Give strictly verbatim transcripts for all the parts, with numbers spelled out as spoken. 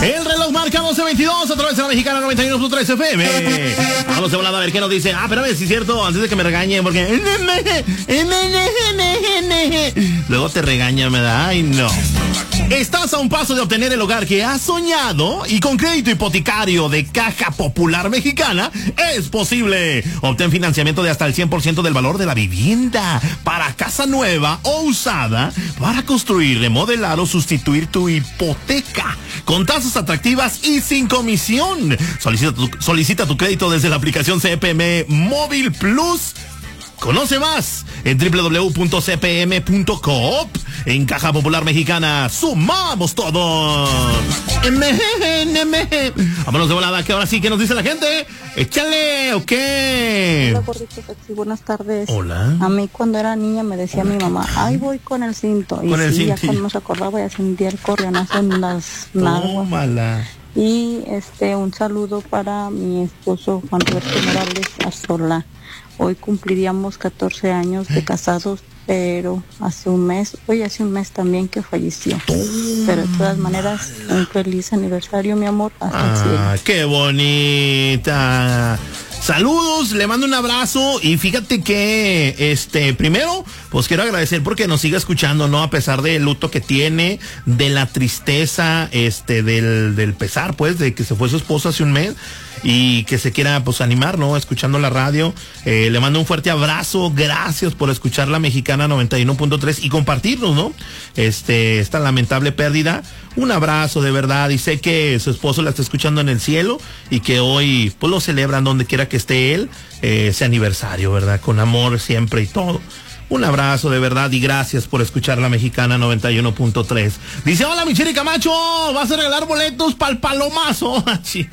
El reloj marca doce veintidós a través de la Mexicana noventa y uno punto tres F M. Vamos de volada a ver qué nos dice. Ah, pero a ver si es cierto, antes de que me regañen, porque luego te regañan, me da. Ay, no. Estás a un paso de obtener el hogar que has soñado y con crédito hipotecario de Caja Popular Mexicana es posible. Obtén financiamiento de hasta el cien por ciento del valor de la vivienda para casa nueva o usada para construir, remodelar o sustituir tu hipoteca con tasas atractivas y sin comisión. Solicita tu, solicita tu crédito desde la aplicación C P M Móvil Plus. Conoce más en doble u doble u doble u punto c p m punto coop. En Caja Popular Mexicana, sumamos todos. Vámonos de volada, que ahora sí, ¿qué nos dice la gente? Échale, ¿o qué? Hola, gordito sexy, buenas tardes. Hola. A mí cuando era niña me decía mi mamá, ay, voy con el cinto. Y con el sí, cinto. Ya cuando nos acordaba ya sentía el corrionazo en las nalgas. Mala. Y este, un saludo para mi esposo Juan Roberto Morales Arzola. Hoy cumpliríamos catorce años de casados, pero hace un mes, hoy hace un mes también que falleció. Pero de todas maneras, un feliz aniversario, mi amor, hasta el cielo. Ah, qué bonita. Saludos, le mando un abrazo y fíjate que, este, primero, pues quiero agradecer porque nos sigue escuchando, ¿no? A pesar del luto que tiene, de la tristeza, este, del, del pesar, pues, de que se fue su esposa hace un mes y que se quiera, pues, animar, ¿no? Escuchando la radio. Eh, le mando un fuerte abrazo, gracias por escuchar la Mexicana noventa y uno punto tres y compartirnos, ¿no? Este, esta lamentable pérdida. Un abrazo de verdad y sé que su esposo la está escuchando en el cielo y que hoy, pues, lo celebran donde quiera que esté él, eh, ese aniversario, ¿verdad? Con amor siempre y todo. Un abrazo de verdad y gracias por escuchar la Mexicana noventa y uno punto tres. Dice, hola Michelle Camacho, vas a regalar boletos para el palomazo.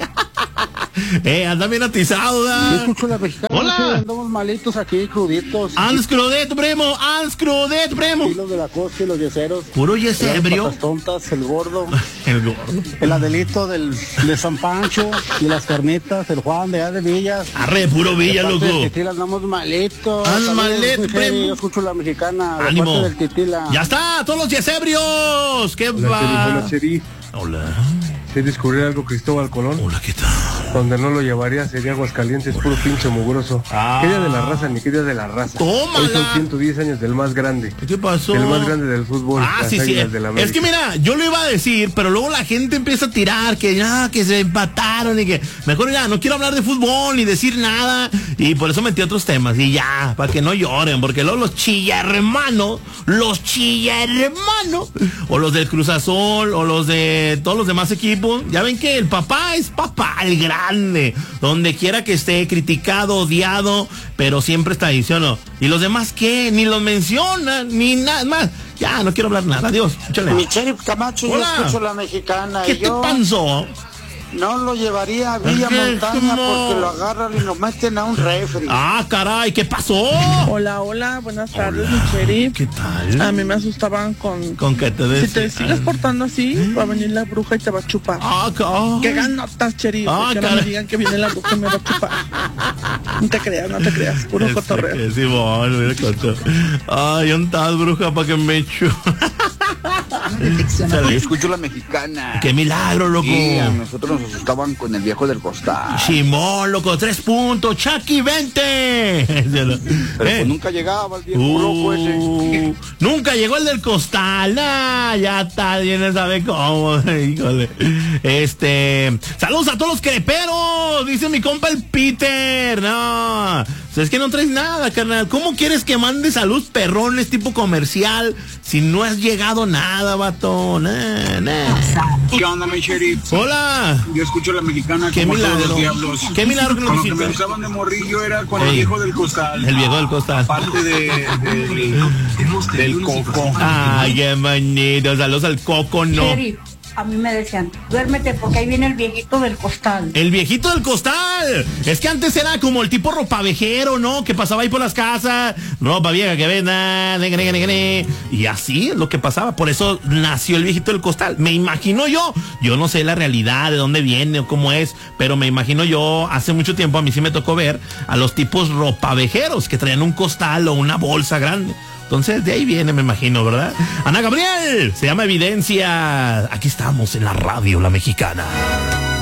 eh, anda bien atizado, ¿verdad? Yo escucho la Mexicana. Hola. Andamos malitos aquí, cruditos. Ans crudet, primo, ans crudet, primo. Y los de la costa y los yeseros. Puro yesebrio. Las patas tontas, el gordo. El gordo. El Adelito del, de San Pancho y las carnitas, el Juan de allá de Villas. Arre, puro Villa, loco. Titila, andamos malitos. Anda malito, primo. Yo escucho la Mexicana. De Ánimo. parte del Titila. Ya está, todos los yesebrios. ¿Qué va? Hola, Cheri. Hola. ¿Quieres descubrir algo, Cristóbal Colón? Hola, ¿qué tal? Donde no lo llevaría sería Aguascalientes, puro pinche mugroso. Ah. ¿Qué día de la raza ni qué día de la raza? Tómala. Hoy son ciento diez años del más grande. ¿Qué pasó? El más grande del fútbol. Ah, las sí, sí. Águilas de la América. Es que mira, yo lo iba a decir, pero luego la gente empieza a tirar que ya, que se empataron y que mejor ya, no quiero hablar de fútbol ni decir nada. Y por eso metí otros temas. Y ya, para que no lloren, porque luego los chilla hermanos, los chilla hermanos, o los del Cruz Azul, o los de todos los demás equipos, ya ven que el papá es papá, el grande, donde quiera que esté, criticado, odiado, pero siempre está ahí, ¿sí o no? ¿Y los demás qué? Ni los mencionan, ni nada más. Ya, no quiero hablar nada, adiós, échale. Michelle Camacho, Hola. yo escucho la Mexicana. ¿Qué y te yo pasó? no lo llevaría a Villa ¿Qué? Montaña ¿Cómo? porque lo agarran y lo meten a un refri. Ah, caray, ¿qué pasó? Hola, hola, buenas tardes, Hola. mi Cheri. ¿Qué tal? A mí me asustaban con... ¿Con qué te decía? Si te sigues portando así, va a venir la bruja y te va a chupar. Ah, caray. ¡Qué ganotas, Cheri! Ah, que no caray. me digan que viene la bruja y me va a chupar. No te creas, no te creas, puro Este, cotorreo. que sí, bueno, mira, coto. Ay, ¿dónde estás, bruja, para que me echo? Yo escucho la Mexicana. ¡Qué milagro, loco! Sí, a nosotros nos asustaban con el viejo del costal. Simón, loco, tres puntos, Chucky, vente. Pero Eh. pues nunca llegaba el viejo Uh, loco ese. Nunca llegó el del costal. Ah, ya está, bien sabe cómo. Híjole. Este, saludos a todos los creperos, dice mi compa el Peter. No, o sea, es que no traes nada, carnal. ¿Cómo quieres que mande salud perrones tipo comercial si no has llegado nada, vato? Nah, nah. ¿Qué onda, mi Cheri? Hola. Yo escucho la Mexicana Qué como todos milagro. los diablos. Qué milagro que nos Con lo que me visitas. usaban de morrillo era con Ey. el viejo del costal. El viejo del costal. Aparte de, de- del coco. Ay, qué bonito. Saludos al coco, no. Sheriff, a mí me decían, duérmete porque ahí viene el viejito del costal. El viejito del costal. Es que antes era como el tipo ropavejero, ¿no? Que pasaba ahí por las casas. Ropa vieja que venda. Y así es lo que pasaba. Por eso nació el viejito del costal. Me imagino yo. Yo no sé la realidad, de dónde viene o cómo es. Pero me imagino yo, hace mucho tiempo a mí sí me tocó ver a los tipos ropavejeros que traían un costal o una bolsa grande. Entonces, de ahí viene, me imagino, ¿verdad? Ana Gabriel, se llama Evidencia. Aquí estamos en la radio, La Mexicana.